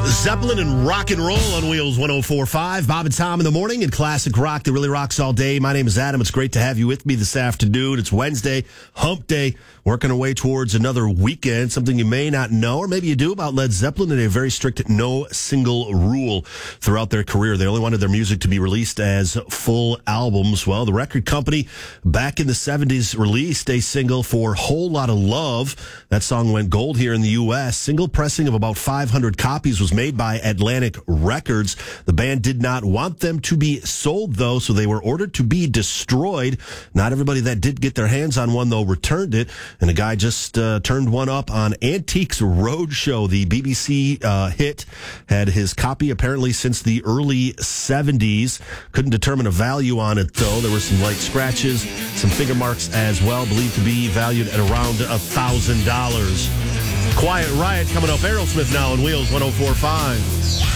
Zeppelin and rock and roll on Wheels 104.5. Bob and Tom in the morning and classic rock that really rocks all day. My name is Adam. It's great to have you with me this afternoon. It's Wednesday, hump day, working our way towards another weekend. Something you may not know, or maybe you do, about Led Zeppelin. They have a very strict no single rule throughout their career. They only wanted their music to be released as full albums. Well, the record company back in the 70s released a single for Whole Lotta Love. That song went gold here in the U.S. Single pressing of about 500 copies was made by Atlantic Records. The band did not want them to be sold, though, so they were ordered to be destroyed. Not everybody that did get their hands on one, though, returned it. And a guy just turned one up on Antiques Roadshow. The BBC hit had his copy apparently since the early 70s. Couldn't determine a value on it, though. There were some light scratches, some finger marks as well, believed to be valued at around $1,000. Quiet Riot coming up. Aerosmith now on Wheels 104.5.